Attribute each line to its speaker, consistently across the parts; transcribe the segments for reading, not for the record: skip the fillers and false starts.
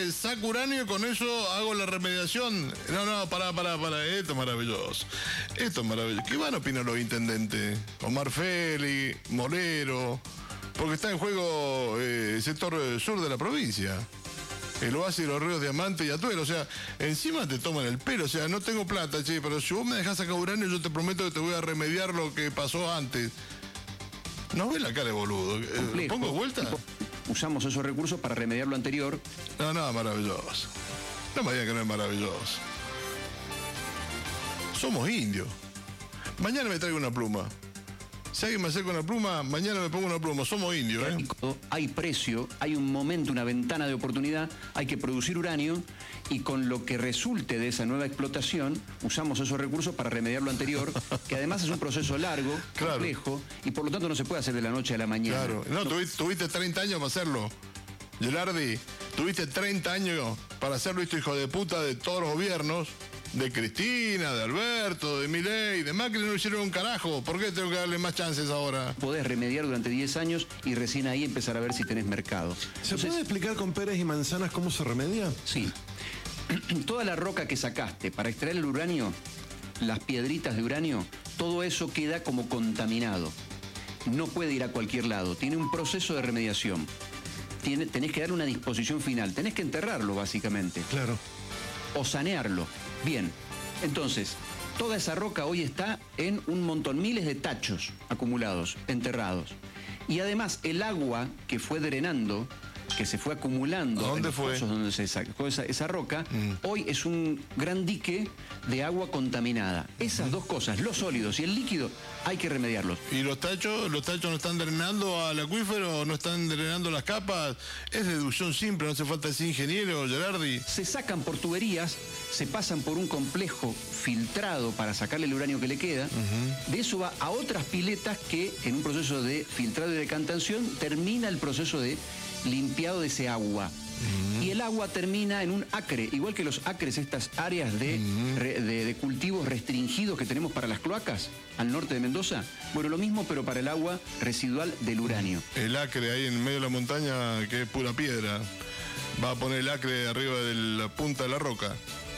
Speaker 1: saco uranio y con eso hago la remediación. No, pará. Esto es maravilloso. ¿Qué van a opinar los intendentes? Omar Félix, Molero, porque está en juego el sector sur de la provincia. El oasis de los ríos Diamante y Atuel, o sea, encima te toman el pelo, o sea, no tengo plata, che, pero si vos me dejás sacar uranio, yo te prometo que te voy a remediar lo que pasó antes. ¿No ves la cara de boludo? ¿Pongo de vuelta?
Speaker 2: Usamos esos recursos para remediar lo anterior.
Speaker 1: No, maravilloso. No me digan que no es maravilloso. Somos indios. Mañana me traigo una pluma. Si alguien me acerca una pluma, mañana me pongo una pluma. Somos indios, ¿eh?
Speaker 2: Hay precio, hay un momento, una ventana de oportunidad, hay que producir uranio y con lo que resulte de esa nueva explotación, usamos esos recursos para remediar lo anterior, que además es un proceso largo, complejo, y por lo tanto no se puede hacer de la noche a la mañana.
Speaker 1: Claro, no, tuviste 30 años para hacerlo. Gelardi, tuviste 30 años para hacerlo, esto, hijo de puta, de todos los gobiernos. De Cristina, de Alberto, de Milei, de Macri no hicieron un carajo. ¿Por qué tengo que darle más chances ahora?
Speaker 2: Podés remediar durante 10 años y recién ahí empezar a ver si tenés mercado.
Speaker 3: ¿Se puede explicar con peras y manzanas cómo se remedia?
Speaker 2: Sí. Toda la roca que sacaste para extraer el uranio, las piedritas de uranio, todo eso queda como contaminado. No puede ir a cualquier lado. Tiene un proceso de remediación. Tenés que darle una disposición final. Tenés que enterrarlo, básicamente.
Speaker 3: Claro.
Speaker 2: O sanearlo. Bien, entonces, toda esa roca hoy está en un montón, miles de tachos acumulados, enterrados. Y además el agua que fue drenando, que se fue acumulando
Speaker 1: en los
Speaker 2: pozos donde se sacó esa roca, hoy es un gran dique de agua contaminada. Esas dos cosas, los sólidos y el líquido, hay que remediarlos.
Speaker 1: ¿Y los tachos no están drenando al acuífero? ¿No están drenando las capas? Es deducción simple, no hace falta ser ingeniero, Gelardi.
Speaker 2: Se sacan por tuberías, se pasan por un complejo filtrado para sacarle el uranio que le queda. De eso va a otras piletas que en un proceso de filtrado y decantación termina el proceso de limpiado de ese agua. Y el agua termina en un acre, igual que los acres, estas áreas de cultivos restringidos que tenemos para las cloacas al norte de Mendoza. Bueno, lo mismo, pero para el agua residual del uranio.
Speaker 1: El acre ahí en medio de la montaña, que es pura piedra. Va a poner el acre arriba de la punta de la roca.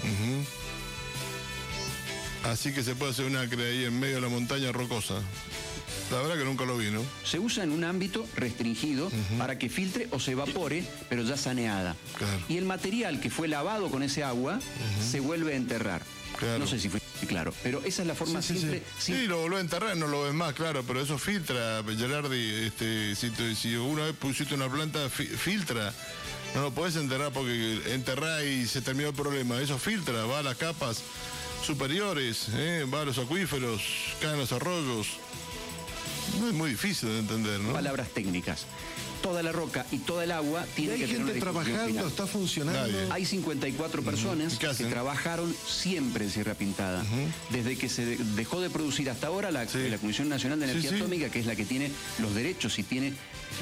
Speaker 1: Así que se puede hacer un acre ahí en medio de la montaña rocosa. La verdad que nunca lo vi, ¿no?
Speaker 2: Se usa en un ámbito restringido para que filtre o se evapore, pero ya saneada.
Speaker 1: Claro.
Speaker 2: Y el material que fue lavado con ese agua se vuelve a enterrar.
Speaker 1: Claro.
Speaker 2: No sé si fue claro, pero esa es la forma simple.
Speaker 1: Sí, lo volvés a enterrar, no lo ves más, claro, pero eso filtra, Gelardi. Si una vez pusiste una planta, filtra. No lo podés enterrar porque enterrás y se terminó el problema. Eso filtra, va a las capas superiores, va a los acuíferos, caen los arroyos. No es muy difícil de entender, ¿no?
Speaker 2: Palabras técnicas. Toda la roca y toda el agua tiene que tener una
Speaker 3: gente trabajando,
Speaker 2: final.
Speaker 3: está funcionando.
Speaker 1: Nadie.
Speaker 2: Hay 54 personas que trabajaron siempre en Sierra Pintada. Desde que se dejó de producir hasta ahora, la Comisión Nacional de Energía Atómica, que es la que tiene los derechos y tiene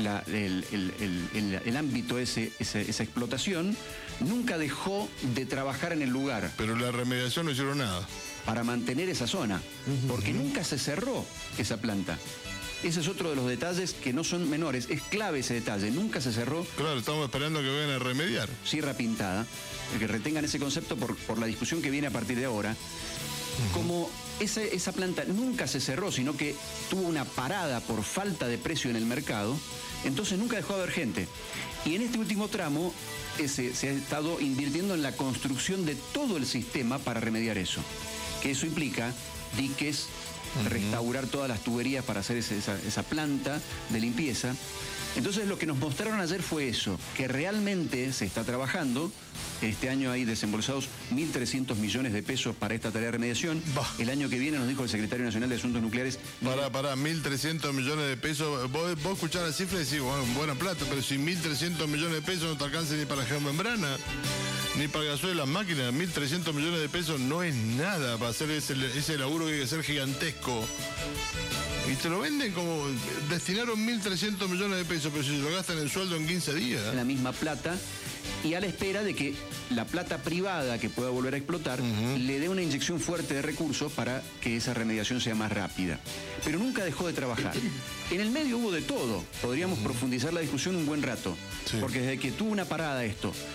Speaker 2: el ámbito esa explotación, nunca dejó de trabajar en el lugar.
Speaker 1: Pero la remediación no hicieron nada.
Speaker 2: Para mantener esa zona, porque nunca se cerró esa planta. Ese es otro de los detalles que no son menores, es clave ese detalle, nunca se cerró.
Speaker 1: Claro, estamos esperando que vayan a remediar.
Speaker 2: Sierra Pintada, que retengan ese concepto por la discusión que viene a partir de ahora. Como esa planta nunca se cerró, sino que tuvo una parada por falta de precio en el mercado, entonces nunca dejó de haber gente. Y en este último tramo se ha estado invirtiendo en la construcción de todo el sistema para remediar eso. Que eso implica diques, restaurar todas las tuberías para hacer esa planta de limpieza. Entonces lo que nos mostraron ayer fue eso, que realmente se está trabajando. Este año hay desembolsados 1.300 millones de pesos para esta tarea de remediación. El año que viene, nos dijo el Secretario Nacional de Asuntos Nucleares...
Speaker 1: Pará, 1.300 millones de pesos. Vos escuchás la cifra y decís, bueno, buena plata, pero si 1.300 millones de pesos no te alcanza ni para la geomembrana, ni para el gasoil de las máquinas. 1.300 millones de pesos no es nada para hacer ese laburo que hay que ser gigantesco. Y te lo venden como, destinaron 1.300 millones de pesos, pero si se lo gastan en sueldo en 15 días.
Speaker 2: La misma plata, y a la espera de que la plata privada que pueda volver a explotar le dé una inyección fuerte de recursos para que esa remediación sea más rápida. Pero nunca dejó de trabajar. En el medio hubo de todo. Podríamos profundizar la discusión un buen rato. Porque desde que tuvo una parada esto,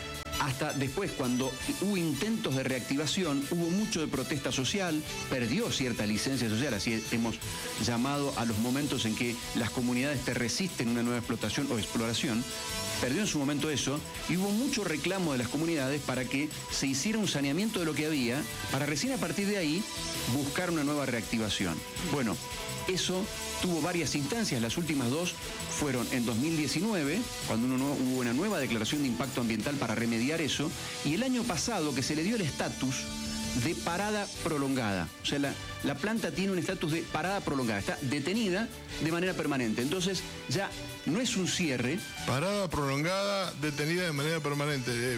Speaker 2: hasta después, cuando hubo intentos de reactivación, hubo mucho de protesta social, perdió cierta licencia social, así hemos llamado a los momentos en que las comunidades te resisten una nueva explotación o exploración. Perdió en su momento eso y hubo mucho reclamo de las comunidades para que se hiciera un saneamiento de lo que había, para recién a partir de ahí buscar una nueva reactivación. Bueno, eso tuvo varias instancias, las últimas dos fueron en 2019, cuando hubo una nueva declaración de impacto ambiental para remediar eso, y el año pasado que se le dio el estatus de parada prolongada. O sea, la planta tiene un estatus de parada prolongada, está detenida de manera permanente. Entonces ya no es un cierre.
Speaker 1: Parada prolongada, detenida de manera permanente.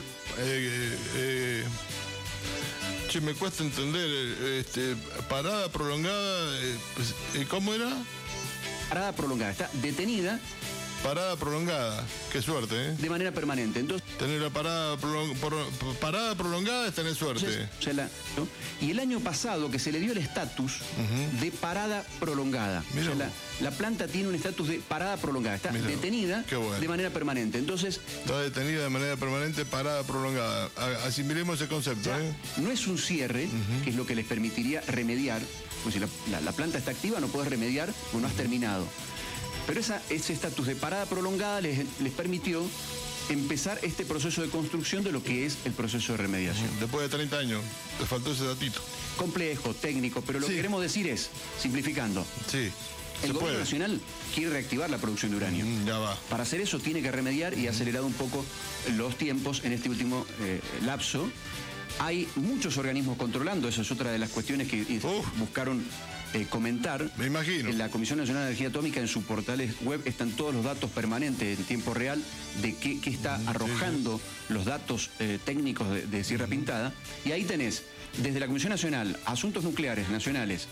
Speaker 1: Che, me cuesta entender. Parada prolongada, ¿cómo era?
Speaker 2: Parada prolongada, está detenida.
Speaker 1: Parada prolongada, qué suerte, ¿eh?
Speaker 2: De manera permanente. Entonces,
Speaker 1: tener la parada prolongada es tener suerte.
Speaker 2: ¿no? Y el año pasado que se le dio el estatus de parada prolongada. O sea, la planta tiene un estatus de parada prolongada, está detenida de manera permanente. Entonces,
Speaker 1: está detenida de manera permanente, parada prolongada. Asimilemos ese concepto, ¿eh?
Speaker 2: No es un cierre, que es lo que les permitiría remediar, pues si la planta está activa no puedes remediar o no has terminado. Pero ese estatus de parada prolongada les permitió empezar este proceso de construcción de lo que es el proceso de remediación.
Speaker 1: Después de 30 años, te faltó ese datito.
Speaker 2: Complejo, técnico, pero lo que queremos decir es, simplificando, el gobierno nacional quiere reactivar la producción de uranio.
Speaker 1: Ya va.
Speaker 2: Para hacer eso tiene que remediar y acelerado un poco los tiempos en este último lapso. Hay muchos organismos controlando, esa es otra de las cuestiones que buscaron comentar.
Speaker 1: Me imagino.
Speaker 2: En la Comisión Nacional de Energía Atómica, en sus portales web, están todos los datos permanentes en tiempo real de qué está arrojando los datos técnicos de Sierra Pintada. Y ahí tenés, desde la Comisión Nacional, Asuntos Nucleares Nacionales,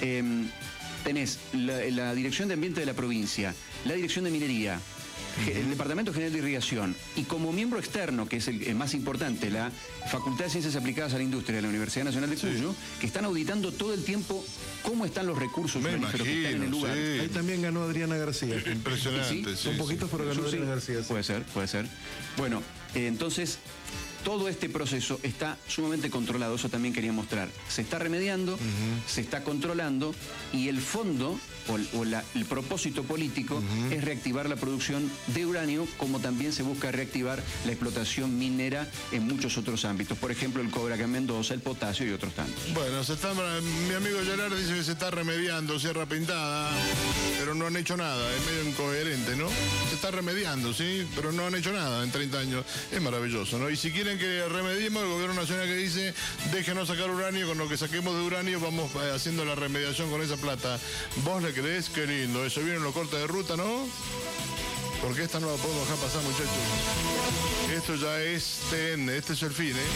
Speaker 2: tenés la Dirección de Ambiente de la provincia, la Dirección de Minería, el Departamento General de Irrigación, y como miembro externo, que es el más importante, la Facultad de Ciencias Aplicadas a la Industria de la Universidad Nacional de Cuyo, que están auditando todo el tiempo cómo están los recursos que están en el lugar.
Speaker 3: Ahí también ganó Adriana García.
Speaker 1: Impresionante.
Speaker 3: Son poquitos, pero ganó Adriana García.
Speaker 2: Puede ser. Bueno, entonces, todo este proceso está sumamente controlado, eso también quería mostrar. Se está remediando, se está controlando, y el fondo el propósito político es reactivar la producción de uranio, como también se busca reactivar la explotación minera en muchos otros ámbitos. Por ejemplo, el cobre acá en Mendoza, el potasio y otros tantos.
Speaker 1: Bueno, mi amigo Gerard dice que se está remediando Sierra Pintada, pero no han hecho nada. Es medio incoherente, ¿no? Se está remediando, sí, pero no han hecho nada en 30 años. Es maravilloso, ¿no? Y si quieren que remediemos, el gobierno nacional que dice, déjenos sacar uranio, con lo que saquemos de uranio vamos haciendo la remediación con esa plata. ¿Vos le creés? Qué lindo. Eso viene en los cortes de ruta, ¿no? Porque esta no la podemos dejar pasar, muchachos. Esto ya es TN, este es el fin, ¿eh?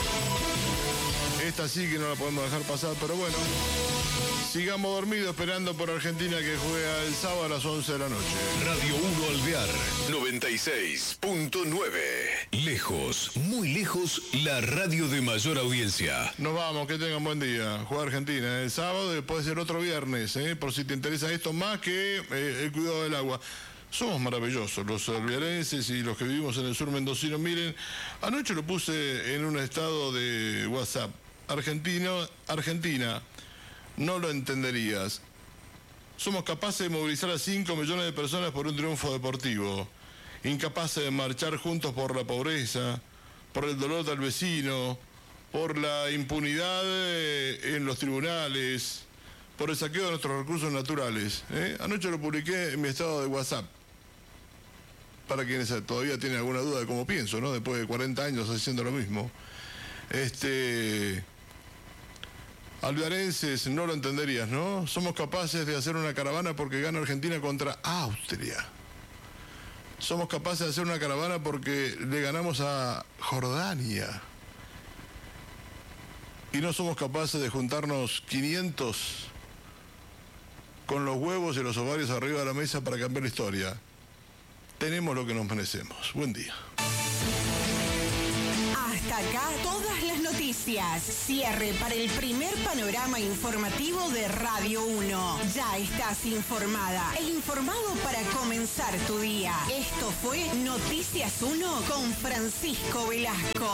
Speaker 1: Esta sí que no la podemos dejar pasar, pero bueno. Sigamos dormidos esperando por Argentina, que juega el sábado a las 11 de la noche.
Speaker 4: Radio 1 Alvear, 96.9. Lejos, muy lejos, la radio de mayor audiencia.
Speaker 1: Nos vamos, que tengan buen día. Juega Argentina el sábado y puede ser otro viernes, por si te interesa esto más que el cuidado del agua. Somos maravillosos los alvearenses y los que vivimos en el sur mendocino. Miren, anoche lo puse en un estado de WhatsApp. Argentina, no lo entenderías. Somos capaces de movilizar a 5 millones de personas por un triunfo deportivo. Incapaces de marchar juntos por la pobreza, por el dolor del vecino, por la impunidad en los tribunales, por el saqueo de nuestros recursos naturales. Anoche lo publiqué en mi estado de WhatsApp. Para quienes todavía tienen alguna duda de cómo pienso, ¿no? Después de 40 años haciendo lo mismo. Alvearenses, no lo entenderías, ¿no? Somos capaces de hacer una caravana porque gana Argentina contra Austria. Somos capaces de hacer una caravana porque le ganamos a Jordania. Y no somos capaces de juntarnos 500 con los huevos y los ovarios arriba de la mesa para cambiar la historia. Tenemos lo que nos merecemos. Buen día.
Speaker 5: Hasta acá todas las noticias. Cierre para el primer panorama informativo de Radio 1. Ya estás informada e informado para comenzar tu día. Esto fue Noticias 1 con Francisco Velasco.